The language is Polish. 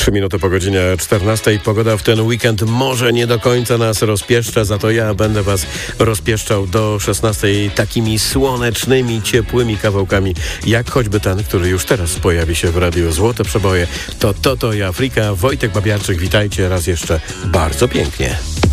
3 minuty po godzinie 14. Pogoda w ten weekend może nie do końca nas rozpieszcza, za to ja będę was rozpieszczał do 16 takimi słonecznymi, ciepłymi kawałkami, jak choćby ten, który już teraz pojawi się w radiu Złote Przeboje. To Toto i Afryka. Wojtek Babiarczyk, witajcie raz jeszcze bardzo pięknie.